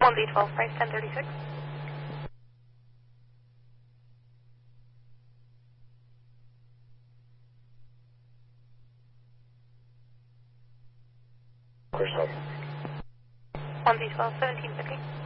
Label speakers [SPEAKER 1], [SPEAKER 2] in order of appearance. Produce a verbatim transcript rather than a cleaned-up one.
[SPEAKER 1] one Z twelve, price ten thirty-six.
[SPEAKER 2] Chris,
[SPEAKER 1] one Z twelve, seventeen fifty.